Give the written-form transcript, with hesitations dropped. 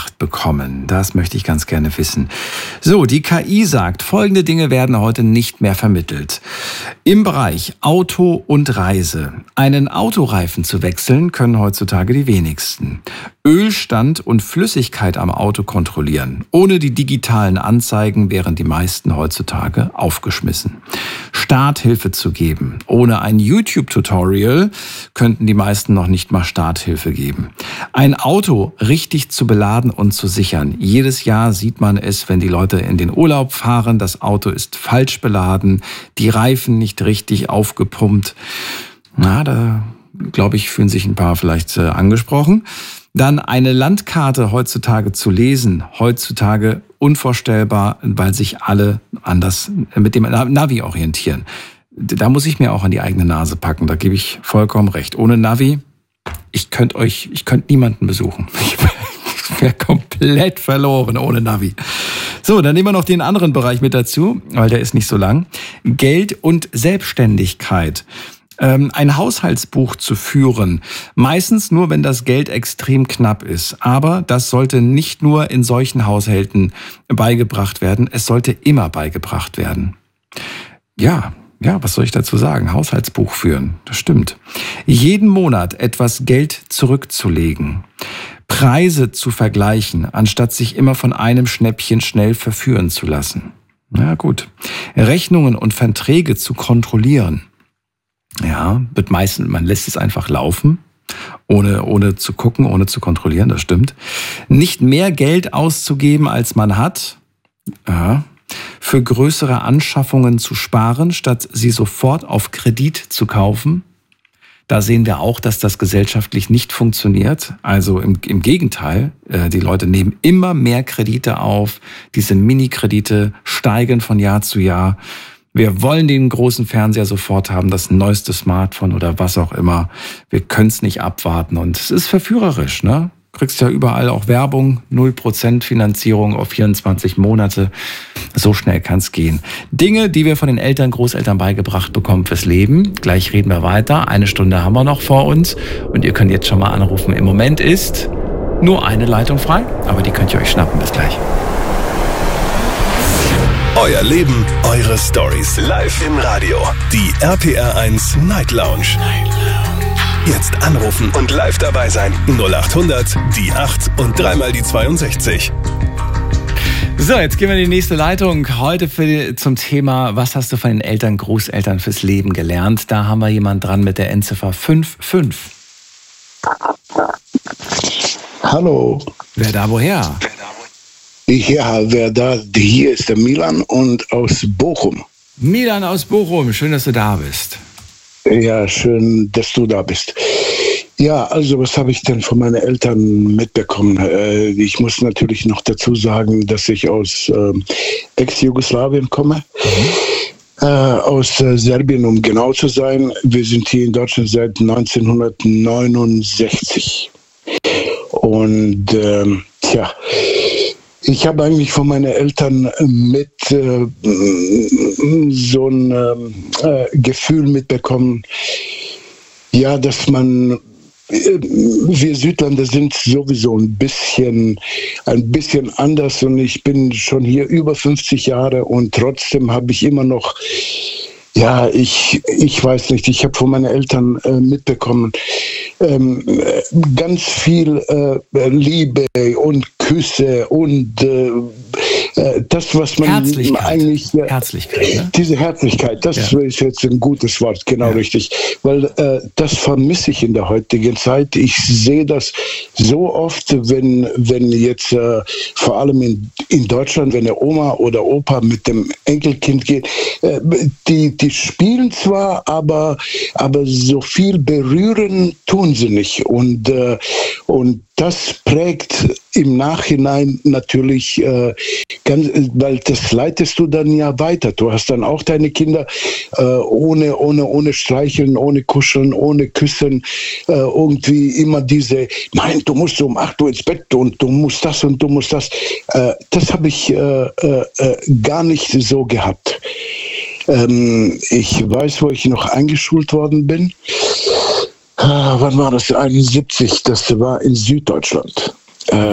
beigebracht bekommen? Das möchte ich ganz gerne wissen. So, die KI sagt, folgende Dinge werden heute nicht mehr vermittelt. Im Bereich Auto und Reise. Einen Autoreifen zu wechseln können heutzutage die wenigsten. Ölstand und Flüssigkeit am Auto kontrollieren. Ohne die digitalen Anzeigen wären die meisten heutzutage aufgeschmissen. Starthilfe zu geben. Ohne ein YouTube-Tutorial könnten die meisten noch nicht mal Starthilfe geben. Ein Auto richtig zu beladen und zu sichern. Jedes Jahr sieht man es, wenn die Leute in den Urlaub fahren. Das Auto ist falsch beladen, die Reifen nicht richtig aufgepumpt. Na, da glaube ich, fühlen sich ein paar vielleicht angesprochen. Dann eine Landkarte heutzutage zu lesen, heutzutage unvorstellbar, weil sich alle anders mit dem Navi orientieren. Da muss ich mir auch an die eigene Nase packen, da gebe ich vollkommen recht. Ohne Navi, ich könnte niemanden besuchen. Ich wäre komplett verloren ohne Navi. So, dann nehmen wir noch den anderen Bereich mit dazu, weil der ist nicht so lang. Geld und Selbstständigkeit. Ein Haushaltsbuch zu führen, meistens nur, wenn das Geld extrem knapp ist. Aber das sollte nicht nur in solchen Haushalten beigebracht werden, es sollte immer beigebracht werden. Ja, was soll ich dazu sagen? Haushaltsbuch führen, das stimmt. Jeden Monat etwas Geld zurückzulegen. Preise zu vergleichen, anstatt sich immer von einem Schnäppchen schnell verführen zu lassen. Na gut. Rechnungen und Verträge zu kontrollieren. Ja, man lässt es einfach laufen, ohne zu gucken, ohne zu kontrollieren, das stimmt. Nicht mehr Geld auszugeben, als man hat. Ja. Für größere Anschaffungen zu sparen, statt sie sofort auf Kredit zu kaufen. Da sehen wir auch, dass das gesellschaftlich nicht funktioniert. Also im Gegenteil, die Leute nehmen immer mehr Kredite auf. Diese Mini-Kredite steigen von Jahr zu Jahr. Wir wollen den großen Fernseher sofort haben, das neueste Smartphone oder was auch immer. Wir können es nicht abwarten und es ist verführerisch, ne? Du kriegst ja überall auch Werbung, 0% Finanzierung auf 24 Monate. So schnell kann es gehen. Dinge, die wir von den Eltern, Großeltern beigebracht bekommen fürs Leben. Gleich reden wir weiter. 1 Stunde haben wir noch vor uns und ihr könnt jetzt schon mal anrufen. Im Moment ist nur eine Leitung frei, aber die könnt ihr euch schnappen. Bis gleich. Euer Leben, eure Stories. Live im Radio. Die RPR1 Night Lounge. Jetzt anrufen und live dabei sein. 0800 die 8 und 3 mal die 62. So, jetzt gehen wir in die nächste Leitung. Heute zum Thema, was hast du von den Eltern, Großeltern fürs Leben gelernt? Da haben wir jemanden dran mit der Endziffer 55. Hallo. Wer da woher? Hier ist der Milan und aus Bochum. Milan aus Bochum, schön, dass du da bist. Ja, schön, dass du da bist. Ja, also was habe ich denn von meinen Eltern mitbekommen? Ich muss natürlich noch dazu sagen, dass ich aus Ex-Jugoslawien komme. Aus Serbien, um genau zu sein. Wir sind hier in Deutschland seit 1969. Und ich habe eigentlich von meinen Eltern mit so ein Gefühl mitbekommen, ja, dass wir Südländer sind sowieso ein bisschen anders und ich bin schon hier über 50 Jahre und trotzdem habe ich immer noch, ja, ich weiß nicht, ich habe von meinen Eltern mitbekommen, ganz viel Liebe und Küsse und das, was man eigentlich... Herzlichkeit, ne? Diese Herzlichkeit, das ist jetzt ein gutes Wort, genau richtig. Weil das vermisse ich in der heutigen Zeit. Ich sehe das so oft, wenn jetzt vor allem in Deutschland, wenn der Oma oder Opa mit dem Enkelkind geht, die spielen zwar, aber so viel berühren tun sie nicht. Und das prägt im Nachhinein natürlich ganz, weil das leitest du dann ja weiter. Du hast dann auch deine Kinder ohne Streicheln, ohne Kuscheln, ohne Küssen, irgendwie immer diese, nein, du musst um 8 Uhr ins Bett und du musst das und du musst das. Das habe ich gar nicht so gehabt. Ich weiß, wo ich noch eingeschult worden bin. Wann war das? 71, das war in Süddeutschland.